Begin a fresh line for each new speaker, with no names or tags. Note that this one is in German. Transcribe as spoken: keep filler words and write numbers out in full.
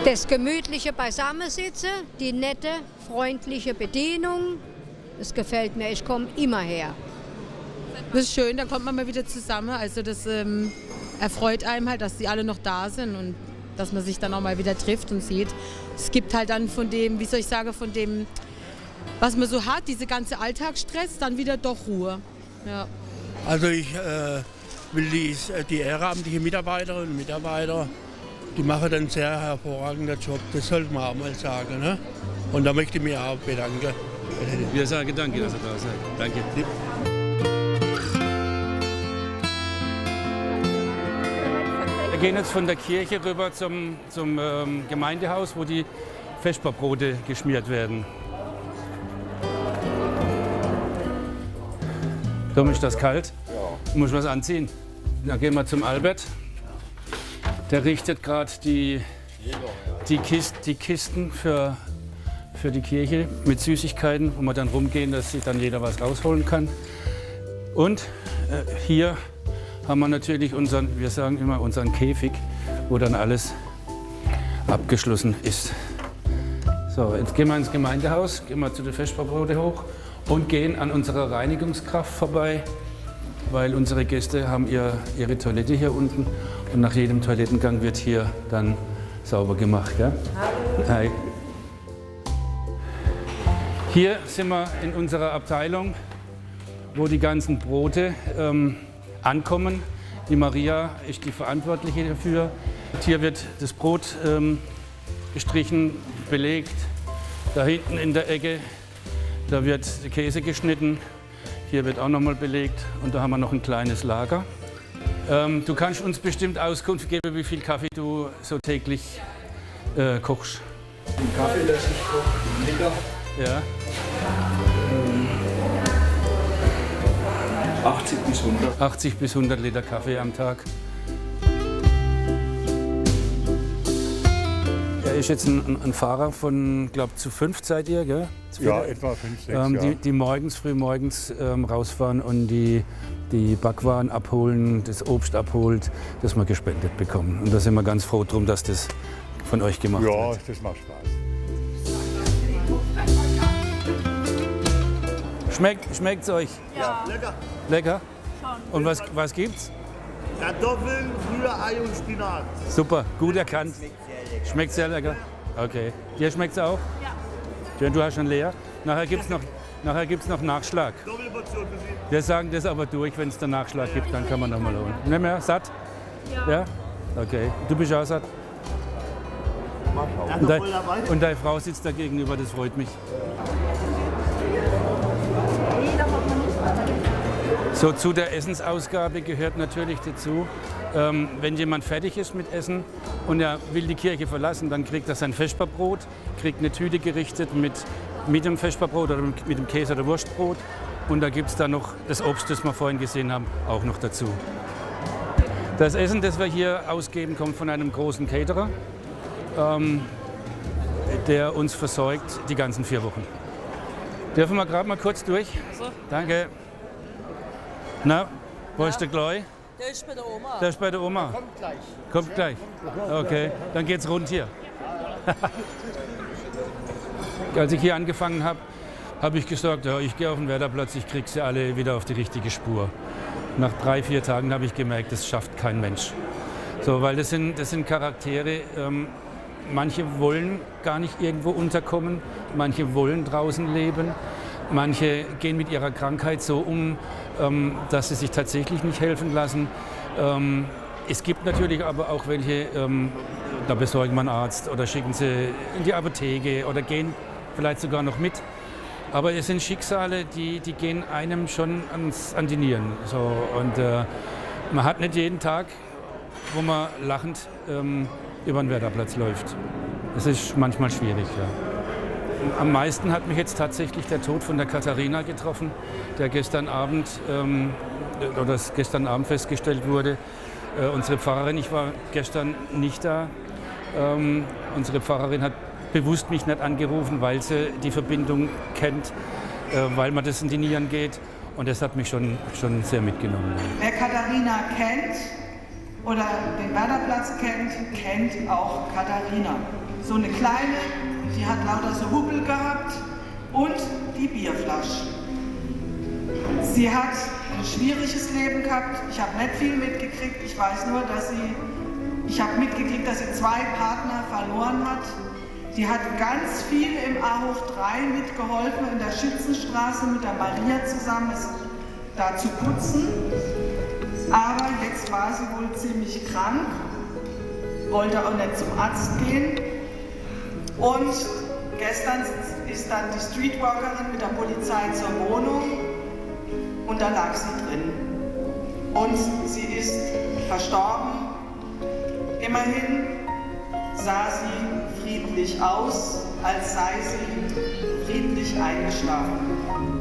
Das gemütliche Beisammensitzen, die nette, freundliche Bedienung, das gefällt mir. Ich komme immer her.
Das ist schön, da kommt man mal wieder zusammen. Also das ähm, erfreut einem halt, dass die alle noch da sind und dass man sich dann auch mal wieder trifft und sieht. Es gibt halt dann von dem, wie soll ich sagen, von dem, was man so hat, diese ganze Alltagsstress, dann wieder doch Ruhe. Ja.
Also ich äh, will die, die ehrenamtlichen Mitarbeiterinnen und Mitarbeiter, die machen einen sehr hervorragenden Job, das sollte man auch mal sagen. Ne? Und da möchte ich mich auch bedanken.
Wir sagen danke, dass ihr da seid. Danke. Wir gehen jetzt von der Kirche rüber zum, zum ähm, Gemeindehaus, wo die Vesperbrote geschmiert werden. Tom, ist das kalt? Ja. Muss ich was anziehen? Dann gehen wir zum Albert. Der richtet gerade die, die, Kist, die Kisten für, für die Kirche mit Süßigkeiten, wo wir dann rumgehen, dass sich dann jeder was rausholen kann. Und äh, hier haben wir natürlich unseren, wir sagen immer unseren Käfig, wo dann alles abgeschlossen ist. So, jetzt gehen wir ins Gemeindehaus, gehen wir zu den Vesperbrote hoch und gehen an unserer Reinigungskraft vorbei, weil unsere Gäste haben ihr, ihre Toilette hier unten und nach jedem Toilettengang wird hier dann sauber gemacht. Gell? Hi. Hier sind wir in unserer Abteilung, wo die ganzen Brote ähm, ankommen. Die Maria ist die Verantwortliche dafür. Hier wird das Brot ähm, gestrichen, belegt. Da hinten in der Ecke, da wird Käse geschnitten. Hier wird auch noch mal belegt und da haben wir noch ein kleines Lager. Ähm, du kannst uns bestimmt Auskunft geben, wie viel Kaffee du so täglich äh, kochst.
Den Kaffee, das ich koche, Liter.
Ja.
achtzig bis hundert.
achtzig bis hundert Liter Kaffee am Tag. Er ist jetzt ein, ein Fahrer von, glaube ich, zu fünf seid ihr, gell?
Ja, etwa fünf, sechs,
ähm,
ja.
die, die morgens, früh morgens ähm, rausfahren und die, die Backwaren abholen, das Obst abholt, das wir gespendet bekommen. Und da sind wir ganz froh drum, dass das von euch gemacht
ja,
wird.
Ja, das macht Spaß.
Schmeckt, schmeckt's euch?
Ja. Lecker.
Lecker?
Schon.
Und was, was gibt's?
Kartoffeln, früher Ei und Spinat.
Super, gut erkannt. Schmeckt sehr lecker? Okay. Dir schmeckt's auch? Ja. Du hast schon leer. Nachher gibt's noch, nachher gibt's noch Nachschlag.
Doppelportion für Sie.
Wir sagen das aber durch, wenn es den Nachschlag gibt, dann kann man noch mal holen. Nicht mehr? Satt? Ja. Ja? Okay. Du bist auch satt? Und, dein, und deine Frau sitzt da gegenüber, das freut mich. So, zu der Essensausgabe gehört natürlich dazu, ähm, wenn jemand fertig ist mit Essen und er will die Kirche verlassen, dann kriegt er sein Vesperbrot, kriegt eine Tüte gerichtet mit, mit dem Vesperbrot oder mit dem Käse- oder Wurstbrot. Und da gibt es dann noch das Obst, das wir vorhin gesehen haben, auch noch dazu. Das Essen, das wir hier ausgeben, kommt von einem großen Caterer, ähm, der uns versorgt die ganzen vier Wochen. Dürfen wir gerade mal kurz durch?
So.
Danke. Na, wo ist der Gleu?
Der ist bei der Oma.
Der ist bei der Oma.
Kommt gleich.
Kommt gleich. Okay, dann geht's rund hier. Als ich hier angefangen habe, habe ich gesagt, ja, ich gehe auf den Werderplatz, ich kriege sie alle wieder auf die richtige Spur. Nach drei, vier Tagen habe ich gemerkt, das schafft kein Mensch. So, weil das sind, das sind Charaktere, ähm, manche wollen gar nicht irgendwo unterkommen, manche wollen draußen leben, manche gehen mit ihrer Krankheit so um, ähm, dass sie sich tatsächlich nicht helfen lassen. Ähm, es gibt natürlich aber auch welche, ähm, da besorgen wir einen Arzt oder schicken sie in die Apotheke oder gehen vielleicht sogar noch mit. Aber es sind Schicksale, die, die gehen einem schon ans, an die Nieren. So, und äh, man hat nicht jeden Tag, wo man lachend ähm, über den Werderplatz läuft. Das ist manchmal schwierig. Ja. Am meisten hat mich jetzt tatsächlich der Tod von der Katharina getroffen, der gestern Abend, ähm, oder das gestern Abend festgestellt wurde. Äh, unsere Pfarrerin, ich war gestern nicht da, ähm, unsere Pfarrerin hat bewusst mich nicht angerufen, weil sie die Verbindung kennt, äh, weil man das in die Nieren geht. Und das hat mich schon, schon sehr mitgenommen.
Wer Katharina kennt oder den Werderplatz kennt, kennt auch Katharina.
so eine kleine, die hat lauter so Hubbel gehabt und die Bierflasche. Sie hat ein schwieriges Leben gehabt. Ich habe nicht viel mitgekriegt. Ich weiß nur, dass sie, ich habe mitgekriegt, dass sie zwei Partner verloren hat. Die hat ganz viel im A hoch drei mitgeholfen, in der Schützenstraße mit der Maria zusammen es da zu putzen. Aber jetzt war sie wohl ziemlich krank, wollte auch nicht zum Arzt gehen. Und gestern ist dann die Streetwalkerin mit der Polizei zur Wohnung und da lag sie drin. Und sie ist verstorben. Immerhin sah sie friedlich aus, als sei sie friedlich eingeschlafen.